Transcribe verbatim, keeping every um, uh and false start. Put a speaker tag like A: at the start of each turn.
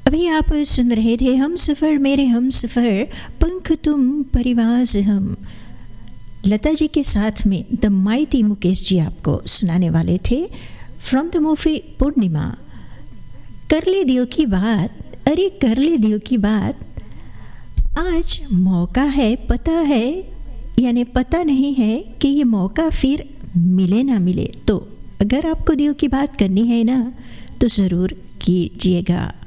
A: अभी आप सुन रहे थे हम सफ़र मेरे हम सफ़र, पंख तुम परिवाज हम। लता जी के साथ में द माइटी मुकेश जी आपको सुनाने वाले थे फ्रॉम द मूवी पूर्णिमा। कर ले दिल की बात, अरे कर ले दिल की बात। आज मौका है, पता है यानी पता नहीं है कि ये मौका फिर मिले ना मिले, तो अगर आपको दिल की बात करनी है ना तो ज़रूर कीजिएगा।